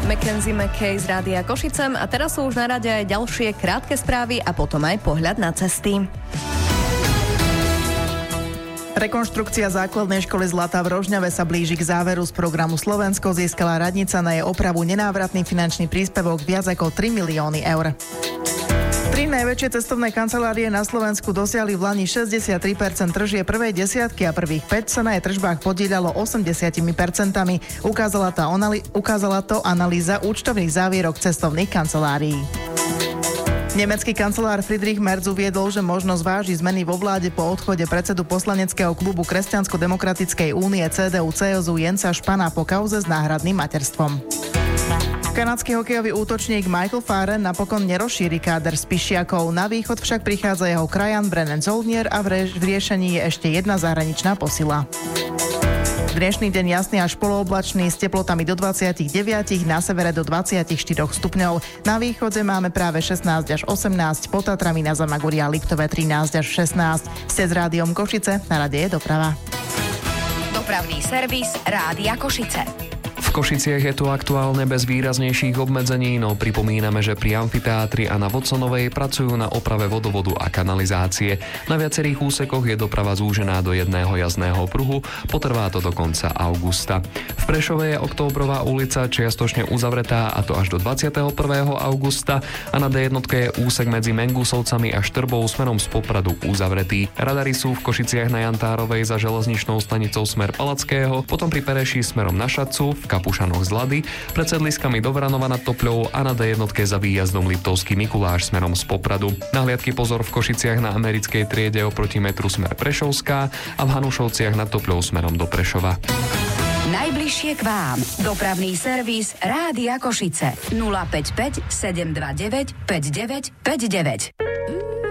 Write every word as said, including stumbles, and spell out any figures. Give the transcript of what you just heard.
Mackenzie McKay z Rádia Košice a teraz sú už na rade aj ďalšie krátke správy a potom aj pohľad na cesty. Rekonštrukcia základnej školy Zlatá v Rožňave sa blíži k záveru. Z programu Slovensko získala radnica na jej opravu nenávratný finančný príspevok viac ako tri milióny eur. Tri najväčšie cestovné kancelárie na Slovensku dosiahli v lani šesťdesiattri percent tržie prvej desiatky a prvých päť sa na jej tržbách podieľalo osemdesiat percent. Ukázala to, anali- ukázala to analýza účtovných závierok cestovných kancelárií. Nemecký kancelár Friedrich Merz uviedol, že možno zváži zmeny vo vláde po odchode predsedu poslaneckého klubu Kresťansko-demokratickej únie cé dé ú cé es ú Jensa Špana po kauze s náhradným materstvom. Kanadský hokejový útočník Michael Farren napokon nerozšíri káder Spišiakov. Na východ však prichádza jeho krajan Brennan Zoldnier a v, reš- v riešení je ešte jedna zahraničná posila. Dnešný deň jasný až polooblačný s teplotami do dvadsaťdeväť, na severe do dvadsaťštyri stupňov. Na východe máme práve šestnásť až osemnásť, pod Tatrami na Zamaguri a Liptove trinásť až šestnásť. Ste s Rádiom Košice, na rade je doprava. Dopravný servis Rádia Košice. V Košiciach je tu aktuálne bez výraznejších obmedzení, no pripomíname, že pri amfiteátri a na Vodsonovej pracujú na oprave vodovodu a kanalizácie. Na viacerých úsekoch je doprava zúžená do jedného jazdného pruhu, potrvá to do konca augusta. V Prešove je Októbrová ulica čiastočne uzavretá, a to až do dvadsiateho prvého augusta, a na dé jedna je úsek medzi Mengusovcami a Štrbou smerom z Popradu uzavretý. Radary sú v Košiciach na Jantárovej za železničnou stanicou smer Palackého, potom pri Pereši smerom na Šacu, v Kapušanoch z Lady, pred sedliskami do Vranova nad Topľou a na dé jedna za výjazdom Liptovský Mikuláš smerom z Popradu. Nahliadky pozor v Košiciach na Americkej triede oproti metru smer Prešovská a v Hanušovciach nad Topľou smerom do Prešova. Najbližšie k vám. Dopravný servis Rádia Košice. nula päť päť sedem dva deväť päť deväť päť deväť.